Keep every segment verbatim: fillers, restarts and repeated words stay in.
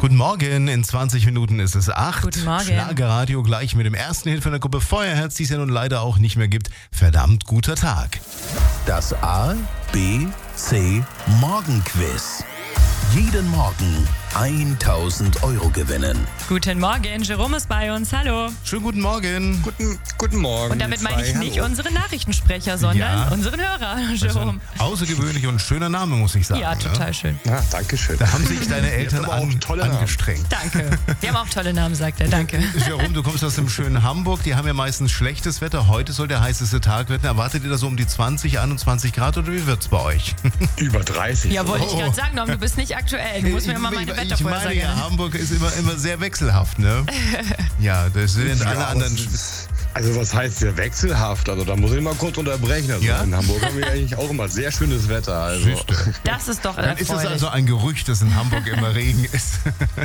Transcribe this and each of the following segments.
Guten Morgen, in zwanzig Minuten ist es acht. Guten Morgen. Schlagerradio gleich mit dem ersten Hit von der Gruppe Feuerherz, die es ja nun leider auch nicht mehr gibt. Verdammt guter Tag. Das A, B, C Morgenquiz. Jeden Morgen tausend Euro gewinnen. Guten Morgen, Jerome ist bei uns. Hallo. Schönen guten Morgen. Guten, guten Morgen. Und damit ihr meine ich zwei. nicht Hallo. unsere Nachrichtensprecher, sondern Ja. unseren Hörer, Also Jerome. ein außergewöhnlich und schöner Name, muss ich sagen. Ja, total ne? schön. Ah, danke schön. Da haben sich deine Eltern aber auch an, tolle Namen. angestrengt. Danke. Wir haben auch tolle Namen, sagt er. Danke. Jerome, du kommst aus dem schönen Hamburg. Die haben ja meistens schlechtes Wetter. Heute soll der heißeste Tag werden. Erwartet ihr da so um die zwanzig, einundzwanzig Grad oder wie wird's bei euch? Über dreißig. Ja, wollte ich Oh. gerade sagen, Norm, du bist nicht aktuell. Du musst mir mal meine ich, ich meine Wettervorhersage ja, nennen. Hamburg ist immer, immer sehr wechselhaft, ne? Ja, das sind Ja, alle aber anderen. es ist- Also was heißt sehr wechselhaft? Also da muss ich mal kurz unterbrechen. Also Ja? in Hamburg haben wir eigentlich auch immer sehr schönes Wetter. Also Das ist doch Dann ist es erfreulich. also ein Gerücht, dass in Hamburg immer Regen ist.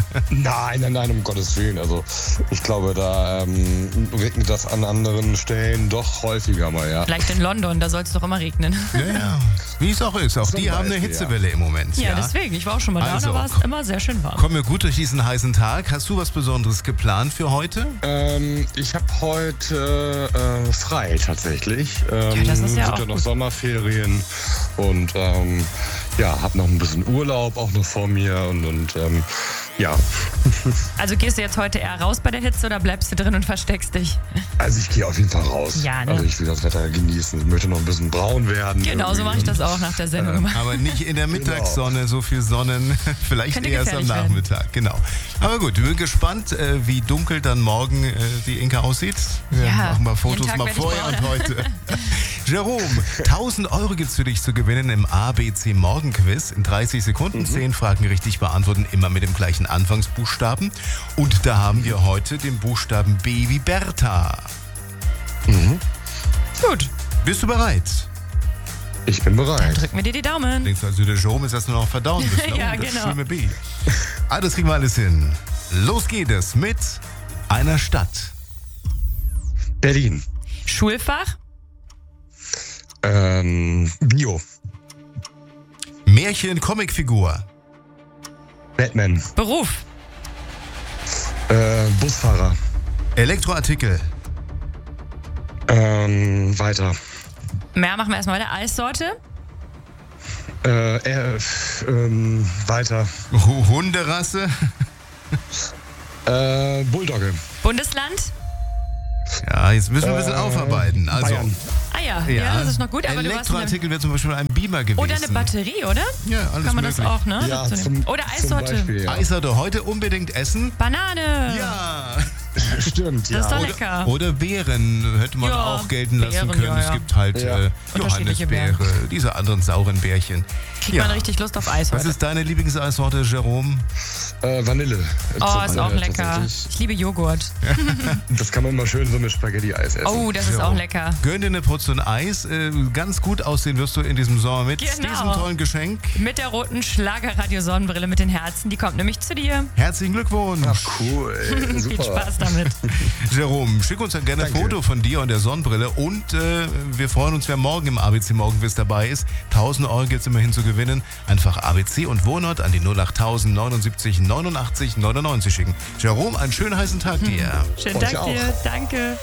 nein, nein, nein, um Gottes Willen. Also ich glaube, da ähm, regnet das an anderen Stellen doch häufiger mal, ja. Vielleicht in London, da soll es doch immer regnen. Ja, ja. Wie es auch ist. Auch Zum die haben eine Beispiel, Hitzewelle im Moment. Ja, Ja, deswegen. Ich war auch schon mal da, Also, da war es komm. immer sehr schön warm. Kommen wir gut durch diesen heißen Tag. Hast du was Besonderes geplant für heute? Ähm, ich habe heute äh, frei tatsächlich. Ähm, Ja, das ist ja sind auch ja noch gut. Sommerferien und ähm, ja, habe noch ein bisschen Urlaub auch noch vor mir und, und ähm, ja, Also gehst du jetzt heute eher raus bei der Hitze oder bleibst du drin und versteckst dich? also ich gehe auf jeden Fall raus. Ja, ne? Also ich will das Wetter genießen. Ich möchte noch ein bisschen braun werden. Genau, so mache ich das auch nach der Sendung immer. Aber nicht in der Mittagssonne, so viel Sonnen. Vielleicht Könnte erst am gefährlich werden. Nachmittag. Genau. Aber gut, wir sind gespannt, äh, wie dunkel dann morgen äh, die Inka aussieht. Wir Ja, machen mal jeden Fotos Tag mal werd ich vorher und brauner. heute. Jerome, tausend Euro gibt's für dich zu gewinnen im A B C Morgenquiz. In dreißig Sekunden, zehn Fragen richtig beantworten, immer mit dem gleichen Anfangsbuchstaben. Und da haben wir heute den Buchstaben B wie Bertha. Gut, Bist du bereit? Ich bin bereit. drücken wir dir die Daumen. Denkst du also, der Jerome ist erst nur noch verdauen müssen? Ja, das genau. schlimme B. Ah, das kriegen wir alles hin. Los geht es mit einer Stadt. Berlin. Schulfach, Ähm, Bio. Märchen, Comicfigur. Batman. Beruf, Äh, Busfahrer. Elektroartikel. Ähm, weiter. mehr machen wir erstmal weiter. Eissorte, Äh, äh, f- ähm, weiter. Hu- Hunderasse. Äh, Bulldogge. Bundesland. Ja, jetzt müssen wir ein bisschen Äh, auffallen. Also, Bayern. Ah ja, ja, das ist noch gut, aber du hast eine, Elektroartikel wäre zum Beispiel ein Beamer gewesen. oder eine Batterie, oder? Ja, alles Kann man möglich. das auch, ne? Ja, dazu zum, nehmen? Oder zum Eissorte. Beispiel, ja. Eissorte heute unbedingt essen. Banane. Ja. Stimmt, ja. Das ist doch Oder, lecker. oder Beeren hätte man Ja, auch gelten lassen Beeren, können. ja, Es ja. gibt halt Ja. äh, Unterschiedliche Johannisbeere, diese anderen sauren Bärchen. Kriegt man richtig Lust auf Eis Was heute. ist deine Lieblingseissorte, Jerome? Äh, Vanille. Oh, ist auch Äh, lecker. tatsächlich. Ich liebe Joghurt. Das kann man mal schön so mit Spaghetti-Eis essen. Oh, das ist Ja. auch lecker. Gönn dir eine Portion Eis. Äh, ganz gut aussehen wirst du in diesem Sommer mit Genau. diesem tollen Geschenk. Mit der roten Schlagerradio-Sonnenbrille mit den Herzen. Die kommt nämlich zu dir. Herzlichen Glückwunsch. Ach, cool. Super. Viel Spaß damit. Jerome, schick uns dann gerne ein Danke. Foto von dir und der Sonnenbrille. Und äh, wir freuen uns, wer morgen im A B C Morgenquiz dabei ist. tausend Euro gibt es immerhin zu gewinnen. Einfach A B C und Wohnort an die null acht tausend neunundsiebzig neunundachtzig neunundneunzig schicken. Jerome, einen schönen heißen Tag dir. Schönen Euch Dank auch. dir. Danke.